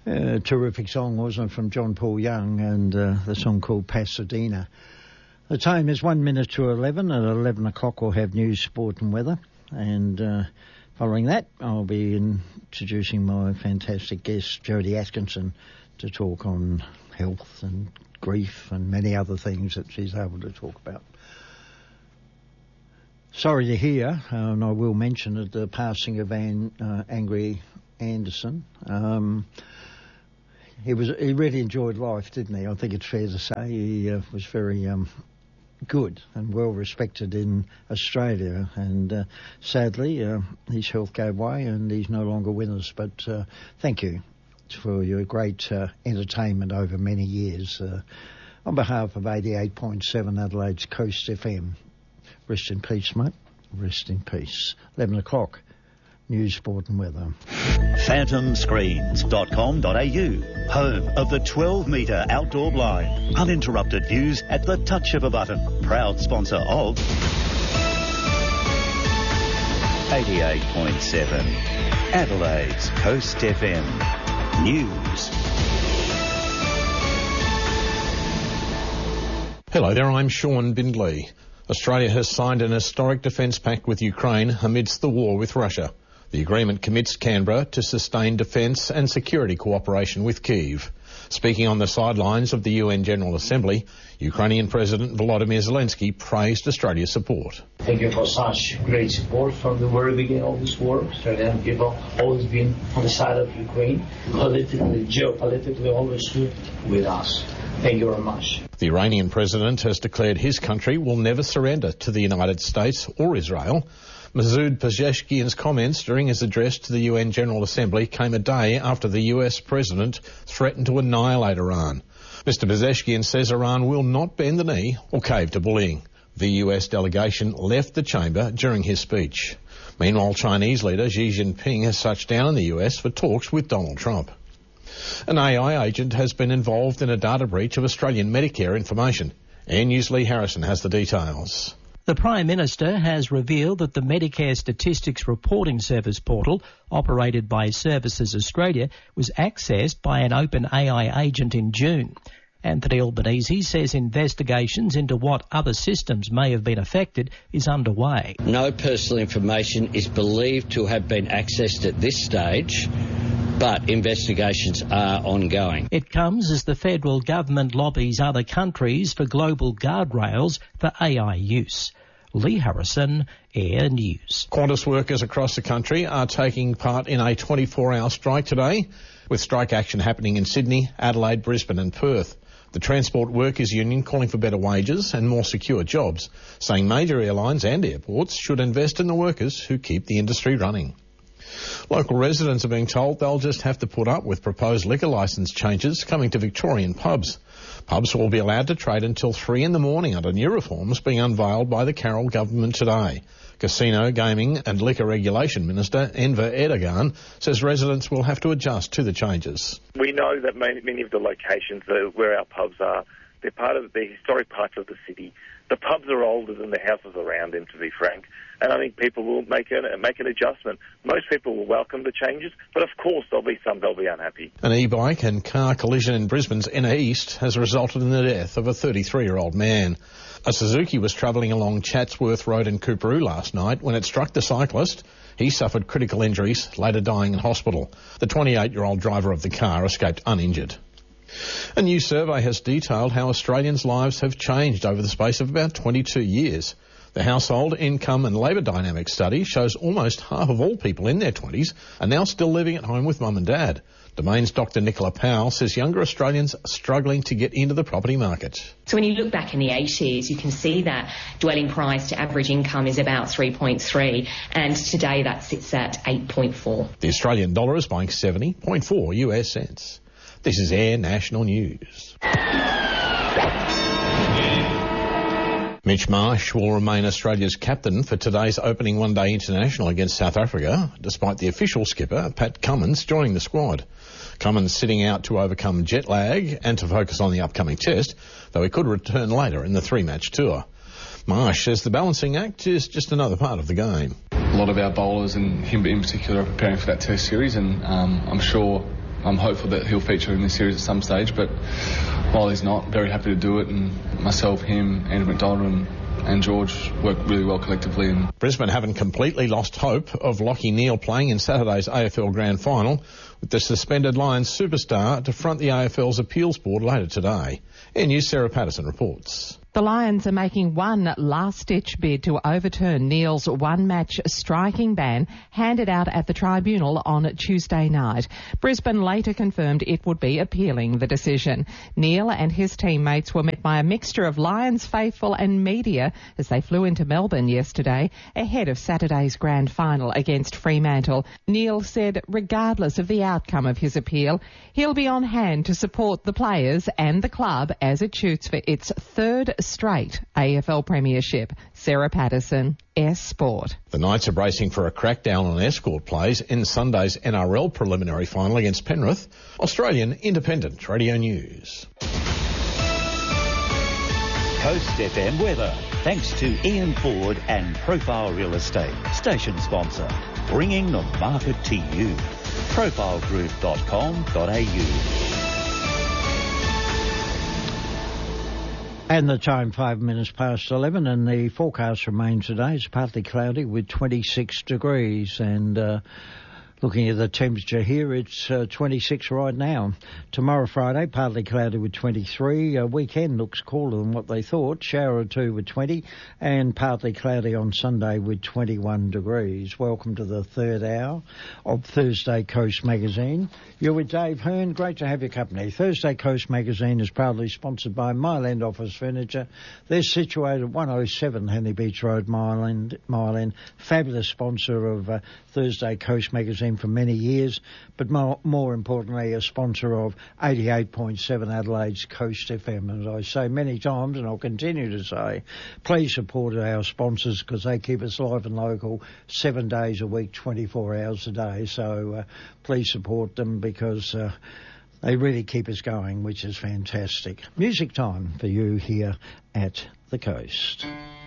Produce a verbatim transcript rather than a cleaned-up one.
A terrific song, wasn't it, from John Paul Young, and uh, the song called Pasadena. The time is one minute to eleven. At eleven o'clock we'll have news, sport and weather. And uh, following that, I'll be introducing my fantastic guest, Jodie Atkinson, to talk on health and grief and many other things that she's able to talk about. Sorry to hear, uh, and I will mention it, the passing of Anne, uh, Angry Anderson. Um, he was he really enjoyed life, didn't he? I think it's fair to say he uh, was very um, good and well respected in Australia, and uh, sadly uh, his health gave way and he's no longer with us. But uh, thank you for your great uh, entertainment over many years. Uh, on behalf of eighty-eight point seven Adelaide's Coast F M, rest in peace, mate. Rest in peace. eleven o'clock. News, sport and weather. phantom screens dot com dot a u, home of the twelve metre outdoor blind. Uninterrupted views at the touch of a button. Proud sponsor of eighty-eight point seven Adelaide's Coast F M. News. Hello there, I'm Sean Bindley. Australia has signed an historic defence pact with Ukraine amidst the war with Russia. The agreement commits Canberra to sustain defence and security cooperation with Kyiv. Speaking on the sidelines of the U N General Assembly, Ukrainian President Volodymyr Zelensky praised Australia's support. Thank you for such great support from the very beginning of this war. Australian people always been on the side of Ukraine, politically, geopolitically, always stood with us. Thank you very much. The Iranian president has declared his country will never surrender to the United States or Israel. Masoud Pezeshkian's comments during his address to the U N General Assembly came a day after the U S president threatened to annihilate Iran. Mister Pezeshkian says Iran will not bend the knee or cave to bullying. The U S delegation left the chamber during his speech. Meanwhile, Chinese leader Xi Jinping has touched down in the U S for talks with Donald Trump. An A I agent has been involved in a data breach of Australian Medicare information. Air News' Lee Harrison has the details. The Prime Minister has revealed that the Medicare Statistics Reporting Service portal, operated by Services Australia, was accessed by an open A I agent in June. Anthony Albanese says investigations into what other systems may have been affected is underway. No personal information is believed to have been accessed at this stage, but investigations are ongoing. It comes as the federal government lobbies other countries for global guardrails for A I use. Lee Harrison, Air News. Qantas workers across the country are taking part in a twenty-four hour strike today, with strike action happening in Sydney, Adelaide, Brisbane and Perth. The Transport Workers Union calling for better wages and more secure jobs, saying major airlines and airports should invest in the workers who keep the industry running. Local residents are being told they'll just have to put up with proposed liquor licence changes coming to Victorian pubs. Pubs will be allowed to trade until three in the morning under new reforms being unveiled by the Carroll government today. Casino, Gaming and Liquor Regulation Minister Enver Erdogan says residents will have to adjust to the changes. We know that many, many of the locations where our pubs are, they're part of the historic parts of the city. The pubs are older than the houses around them, to be frank, and I think people will make an, make an adjustment. Most people will welcome the changes, but of course there'll be some that'll be unhappy. An e-bike and car collision in Brisbane's Inner East has resulted in the death of a thirty-three-year-old man. A Suzuki was travelling along Chatsworth Road in Coorparoo last night when it struck the cyclist. He suffered critical injuries, later dying in hospital. The twenty-eight-year-old driver of the car escaped uninjured. A new survey has detailed how Australians' lives have changed over the space of about twenty-two years. The Household Income and Labour Dynamics study shows almost half of all people in their twenties are now still living at home with mum and dad. Domain's Doctor Nicola Powell says younger Australians are struggling to get into the property market. So when you look back in the eighties, you can see that dwelling price to average income is about three point three, and today that sits at eight point four. The Australian dollar is buying seventy point four U S cents. This is Air National News. Mitch Marsh will remain Australia's captain for today's opening one-day international against South Africa, despite the official skipper, Pat Cummins, joining the squad. Cummins sitting out to overcome jet lag and to focus on the upcoming test, though he could return later in the three-match tour. Marsh says the balancing act is just another part of the game. A lot of our bowlers, and him in particular, are preparing for that test series, and um, I'm sure I'm hopeful that he'll feature in this series at some stage, but while he's not, very happy to do it, and myself, him, Andrew McDonald and, and George work really well collectively. And Brisbane haven't completely lost hope of Lachie Neale playing in Saturday's A F L Grand Final, with the suspended Lions superstar to front the A F L's appeals board later today. Air News' Sarah Patterson reports. The Lions are making one last-ditch bid to overturn Neale's one-match striking ban handed out at the tribunal on Tuesday night. Brisbane later confirmed it would be appealing the decision. Neale and his teammates were met by a mixture of Lions faithful and media as they flew into Melbourne yesterday ahead of Saturday's grand final against Fremantle. Neale said regardless of the outcome of his appeal, he'll be on hand to support the players and the club as it shoots for its third straight A F L Premiership. Sarah Patterson, S Sport. The Knights are bracing for a crackdown on escort plays in Sunday's N R L preliminary final against Penrith. Australian Independent Radio News. Coast F M weather, thanks to Ian Ford and Profile Real Estate, station sponsor, bringing the market to you. profile group dot com dot a u. And the time, five minutes past eleven, and the forecast remains today. It's partly cloudy with twenty-six degrees, and uh, looking at the temperature here, it's uh, twenty-six right now. Tomorrow, Friday, partly cloudy with twenty-three. Uh, weekend looks cooler than what they thought. Shower or two with twenty, and partly cloudy on Sunday with twenty-one degrees. Welcome to the third hour of Thursday Coast Magazine. You're with Dave Hearn. Great to have your company. Thursday Coast Magazine is proudly sponsored by Mile End Office Furniture. They're situated at one oh seven Henley Beach Road, Mile End. Mile End. Fabulous sponsor of uh, Thursday Coast Magazine for many years, but more, more importantly, a sponsor of eighty-eight point seven Adelaide's Coast F M. As I say many times, and I'll continue to say, please support our sponsors because they keep us live and local seven days a week, twenty-four hours a day. So uh, please support them because uh, they really keep us going, which is fantastic. Music time for you here at the Coast.